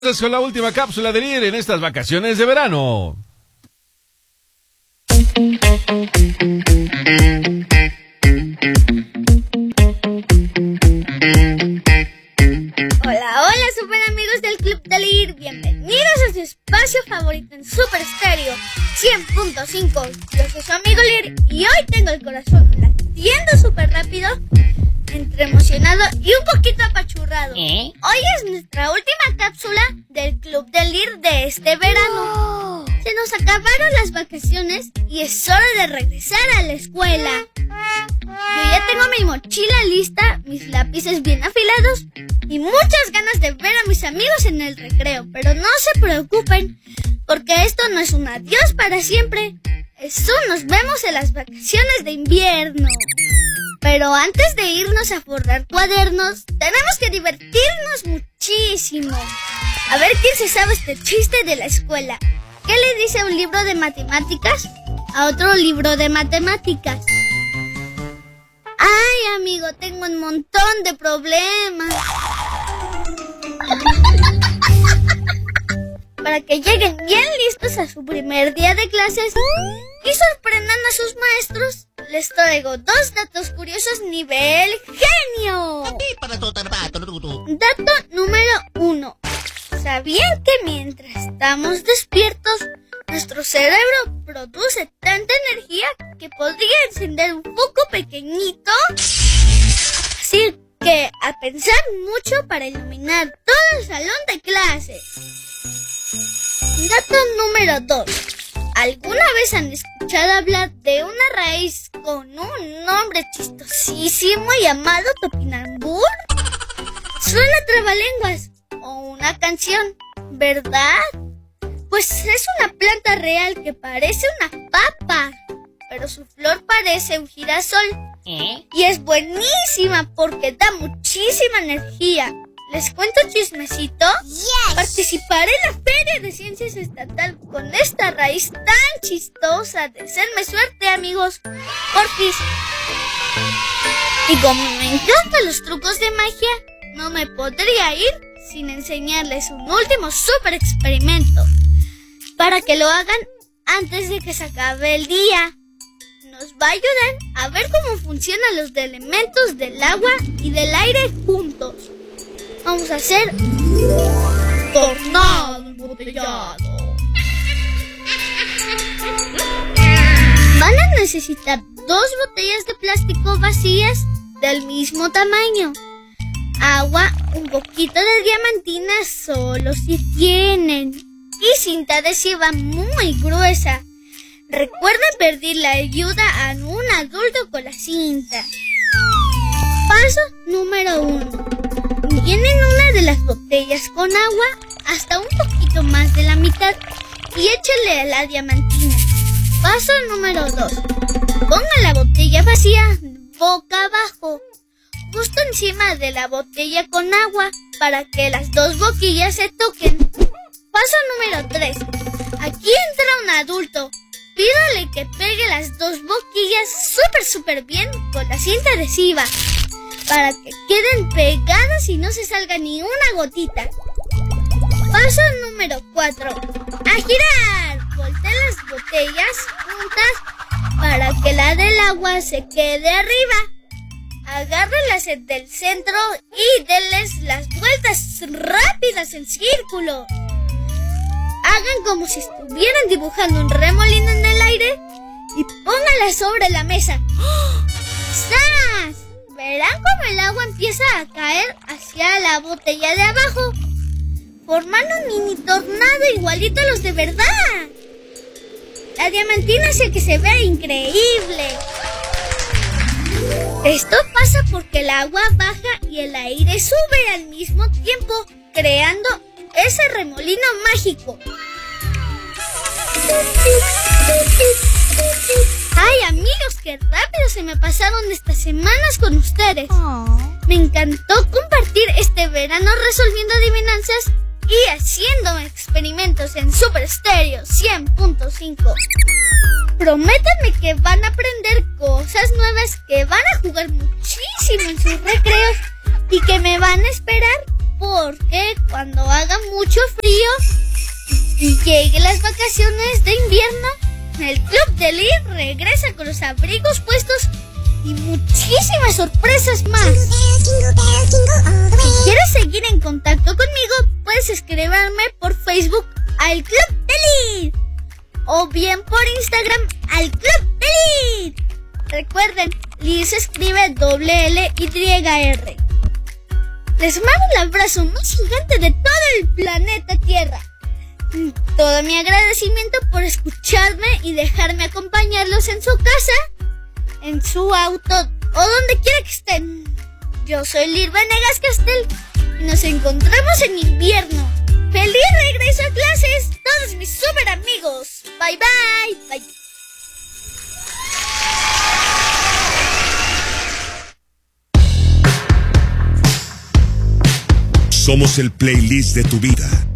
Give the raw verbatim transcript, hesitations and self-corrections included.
Con la última cápsula del I R en estas vacaciones de verano. Hola, hola super amigos del Club del I R, bienvenidos a su espacio favorito en Super Estéreo cien punto cinco. Yo soy su amigo L I R y hoy tengo el corazón latiendo súper rápido, entre emocionado y un poquito apachurrado. ¿Eh? Hoy es nuestra última cápsula del Club del I R de este verano. Oh. Se nos acabaron las vacaciones y es hora de regresar a la escuela. Yo ya tengo mi mochila lista, mis lápices bien afilados y muchas ganas de ver a mis amigos en el recreo. Pero no se preocupen, porque esto no es un adiós para siempre. Es un nos vemos en las vacaciones de invierno. Pero antes de irnos a forrar cuadernos, tenemos que divertirnos muchísimo. A ver quién se sabe este chiste de la escuela. ¿Qué le dice un libro de matemáticas a otro libro de matemáticas? Ay, amigo, tengo un montón de problemas. Para que lleguen bien listos a su primer día de clases y sorprendan a sus maestros, les traigo dos datos curiosos nivel genio. Dato número uno. ¿Sabían que mientras estamos despiertos, nuestro cerebro produce tanta energía que podría encender un foco pequeñito? Así que a pensar mucho para iluminar todo el salón de clases. Dato número dos. ¿Alguna vez han escuchado hablar de una raíz con un nombre chistosísimo llamado Topinambur? Suena trabalenguas o una canción, ¿verdad? Pues es una planta real que parece una papa, pero su flor parece un girasol. ¿Eh? Y es buenísima porque da muchísima energía. ¿Les cuento chismecito? Yes. Participar en la Feria de Ciencias Estatal con esta raíz tan chistosa. Deseenme suerte, amigos. Porfis. Y como me encantan los trucos de magia, no me podría ir sin enseñarles un último super experimento para que lo hagan antes de que se acabe el día. Nos va a ayudar a ver cómo funcionan los elementos del agua y del aire juntos. Vamos a hacer tornado embotellado. Van a necesitar dos botellas de plástico vacías del mismo tamaño. Agua, un poquito de diamantina solo si tienen. Y cinta adhesiva muy gruesa. Recuerden pedir la ayuda a un adulto con la cinta. Paso número uno. Llenen una de las botellas con agua hasta un poquito más de la mitad y échenle la diamantina. Paso número dos. Pongan la botella vacía boca abajo, justo encima de la botella con agua, para que las dos boquillas se toquen. Paso número tres. Aquí entra un adulto. Pídale que pegue las dos boquillas súper súper bien con la cinta adhesiva, para que queden pegadas y no se salga ni una gotita. Paso número cuatro. ¡A girar! Volteen las botellas juntas para que la del agua se quede arriba. Agárrenlas del centro y denles las vueltas rápidas en círculo. Hagan como si estuvieran dibujando un remolino en el aire y pónganlas sobre la mesa. ¡Oh! ¡Sas! Verán cómo el agua empieza a caer hacia la botella de abajo, formando un mini tornado igualito a los de verdad. La diamantina es el que se ve increíble. Esto pasa porque el agua baja y el aire sube al mismo tiempo, creando ese remolino mágico. Ay, amigos, qué rápido se me pasaron estas semanas con ustedes. Aww. Me encantó compartir este verano resolviendo adivinanzas y haciendo experimentos en Super Estéreo cien punto cinco. Prométanme que van a aprender cosas nuevas, que van a jugar muchísimo en sus recreos y que me van a esperar porque cuando haga mucho frío y lleguen las vacaciones de invierno, el Club de Lir regresa con los abrigos puestos y muchísimas sorpresas más. Si quieres seguir en contacto conmigo, puedes escribirme por Facebook al Club de Lir o bien por Instagram al Club de Lir. Recuerden, Lir se escribe doble L Y R. Les mando el abrazo más gigante de todo el planeta Tierra. Todo mi agradecimiento por escucharme y dejarme acompañarlos en su casa, en su auto o donde quiera que estén. Yo soy Lir Vanegas Castel y nos encontramos en invierno. ¡Feliz regreso a clases, todos mis super amigos! Bye bye. Bye. Somos el playlist de tu vida.